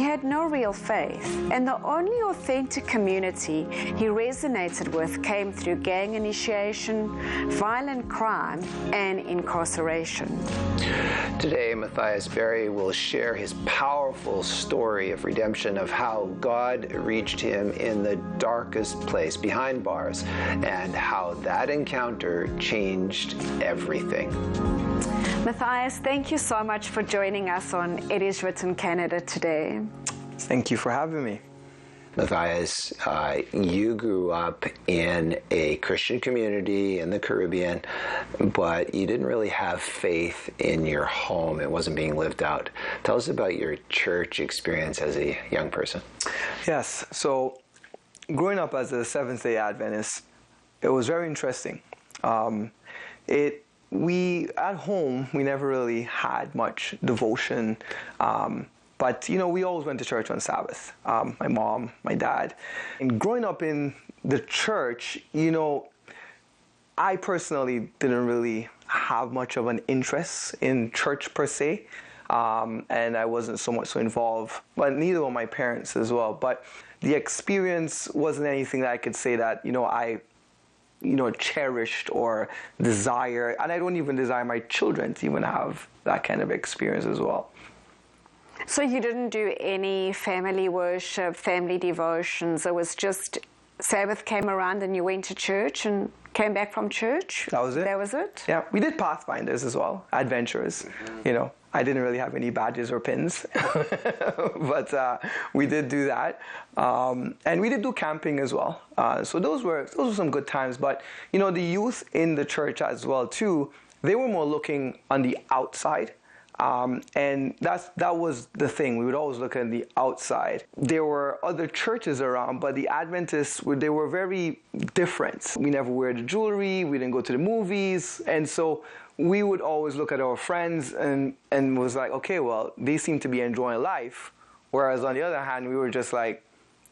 had no real faith, and the only authentic community he resonated with came through gang initiation, violent crime, and incarceration. Today, Matthias Berry will share his powerful story of redemption, of how God reached him in the darkest place, behind bars, and how that encounter changed everything. Matthias, thank you so much for joining us on It Is Written Canada today. Thank you for having me. Matthias, you grew up in a Christian community in the Caribbean, but you didn't really have faith in your home. It wasn't being lived out. Tell us about your church experience as a young person. Yes, so growing up as a Seventh-day Adventist, it was very interesting. At home, we never really had much devotion, but, we always went to church on Sabbath, my mom, my dad. And growing up in the church, I personally didn't really have much of an interest in church per se, and I wasn't so much so involved, but neither were my parents as well. But the experience wasn't anything that I could say that, I cherished or desire, and I don't even desire my children to even have that kind of experience as well. So you didn't do any family worship, family devotions? It was just Sabbath came around and you went to church and came back from church? That was it. That was it? Yeah, we did Pathfinders as well, adventurers. I didn't really have any badges or pins, but we did do that. And we did do camping as well. So those were some good times. But, the youth in the church as well, too, they were more looking on the outside. And that was the thing. We would always look at the outside. There were other churches around, but the Adventists, they were very different. We never wear the jewelry. We didn't go to the movies. And so we would always look at our friends and was like, okay, well, they seem to be enjoying life. Whereas on the other hand, we were just like,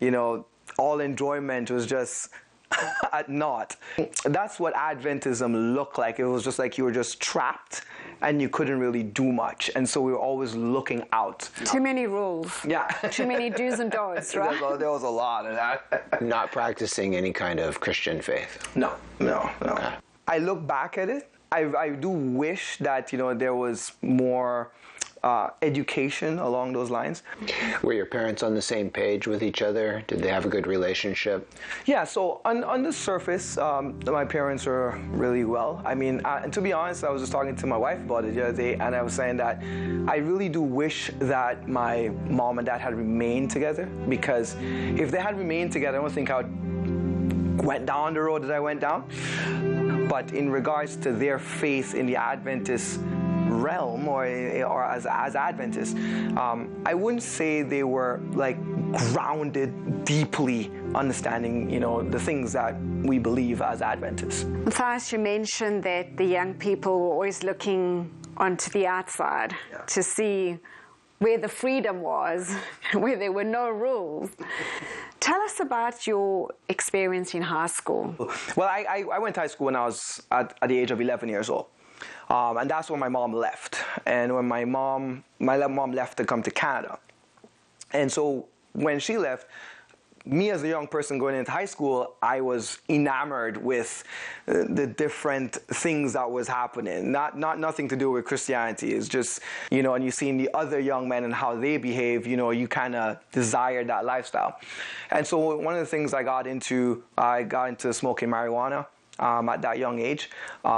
all enjoyment was just at naught. That's what Adventism looked like. It was just like you were just trapped and you couldn't really do much. And so we were always looking out. Too many rules. Yeah. Too many do's and don'ts, right? There was a lot of that. Not practicing any kind of Christian faith. No. Okay. I look back at it. I do wish that, there was more education along those lines. Were your parents on the same page with each other? Did they have a good relationship? Yeah, so on the surface, my parents were really well. I mean, and to be honest, I was just talking to my wife about it the other day, and I was saying that I really do wish that my mom and dad had remained together, because if they had remained together, I don't think I went down the road that I went down. But in regards to their faith in the Adventist realm or as Adventists, I wouldn't say they were like grounded deeply understanding, the things that we believe as Adventists. Matthias, you mentioned that the young people were always looking onto the outside to see where the freedom was, where there were no rules. Tell us about your experience in high school. Well, I went to high school when I was at the age of 11 years old. And that's when my mom left. And when my mom left to come to Canada. And so when she left, me as a young person going into high school, I was enamored with the different things that was happening. Nothing to do with Christianity. It's just, and you seeing the other young men and how they behave, you kind of desire that lifestyle. And so one of the things I got into smoking marijuana. At that young age.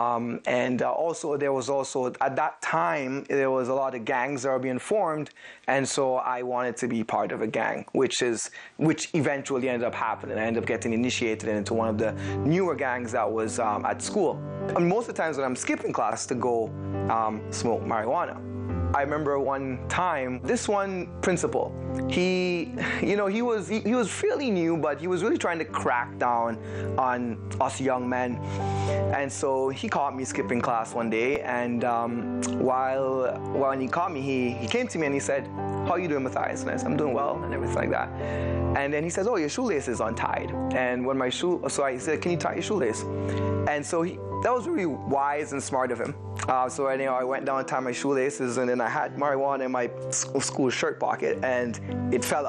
And also there was at that time, there was a lot of gangs that were being formed. And so I wanted to be part of a gang, which eventually ended up happening. I ended up getting initiated into one of the newer gangs that was at school. And most of the times when I'm skipping class to go smoke marijuana. I remember one time, this one principal, he was fairly new, but he was really trying to crack down on us young men. And so he caught me skipping class one day, and while he caught me, he came to me and he said, "How are you doing, Matthias?" And I said, "I'm doing well," and everything like that. And then he says, "Oh, your shoelace is untied." And so I said, "Can you tie your shoelace?" And so that was really wise and smart of him. So I went down and tied my shoelaces, and then I had marijuana in my school shirt pocket, and it fell